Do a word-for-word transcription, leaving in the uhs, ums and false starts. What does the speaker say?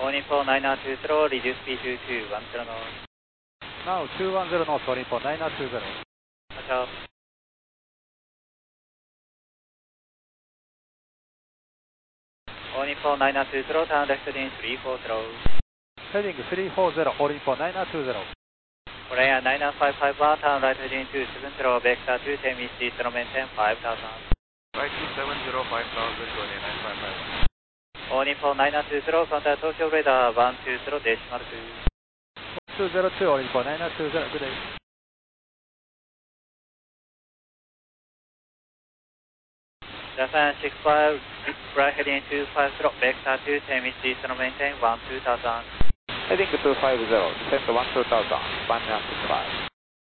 All Nippon nine nine two zero, reduce speed to two one zero knots. Now two one zero knots, All Nippon nine nine two zero. Watch out. All Nippon nine nine two zero, turn left heading three four zero. Heading three four zero, All Nippon nine nine two zero. Korea nine nine five five one, turn right heading two seven zero, vector two ten, speed zero maintain five thousand. Right two seven zero, five thousand, Korea nine five five one. All Nippon nine nine two zero, contact Tokyo radar one two zero decimal two. two zero two, All Nippon nine nine two zero, good day. Japan six five, right heading two five zero, vector two ten, speed zero maintain one two thousand. Heading two five zero, descent one two thousand, Spanish six five.